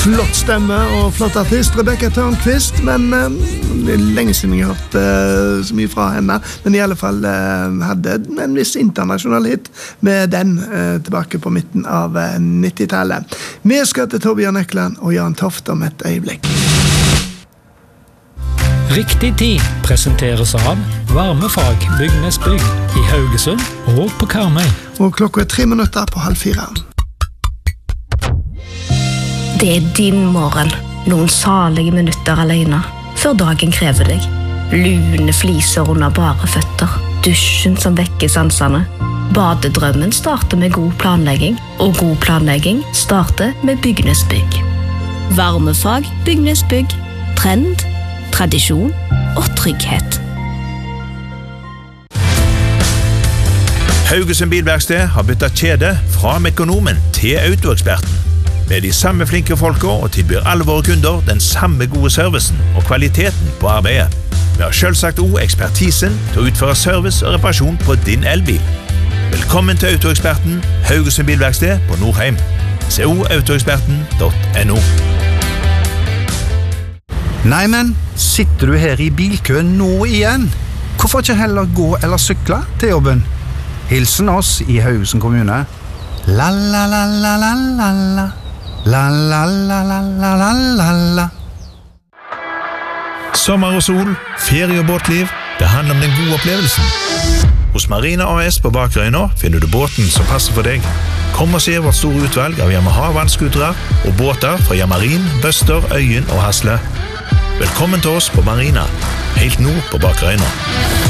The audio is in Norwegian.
Flott stemme og flott artist, Rebecca Törnqvist, men det lenge siden jeg har hørt så mye fra henne, men i alle fall hadde en viss internasjonal hit med den tilbake på midten av 90-tallet. Vi skal til Torbjørn Økland og Jan Toft om et øyeblikk. Riktig tid presenteres av Varmefag Bygnesbygg i Haugesund og på Karmøy. Og klokka 3:03. Det din morgen. Noen salige minutter alene, før dagen krever deg. Lune fliser under bare føtter. Dusjen som vekker sansene. Badedrømmen starter med god planlegging, og god planlegging starter med Bygnesbygg. Varmefag Bygnesbygg. Trend, tradisjon og trygghet. Haugesund Bilverksted har byttet kjede fra Mekonomen til Autoeksperten. Vi de samme flinke folka og tilbyr alle våre kunder den samme gode servicen og kvaliteten på arbeidet. Vi har selvsagt også ekspertisen til å utføre service og reparasjon på din elbil. Velkommen til Autoeksperten, Haugesund Bilverksted på Nordheim. Se autoeksperten.no. Nei, men sitter du her i bilkøen nå igjen? Hvorfor ikke heller gå eller sykle til jobben? Hilsen oss i Haugesund kommune. La la la la la la la. La la la la la la la la. Sommer og sol, ferie og båtliv, det handler om den gode opplevelsen. Hos Marina AS på Bakerøyna finner du båten som passer for deg. Kom og se vårt store utvalg av Yamaha vannskutere og båter fra Yamarin, Bøster, Øyen og Hasle. Velkommen til oss på Marina, helt nord på Bakerøyna.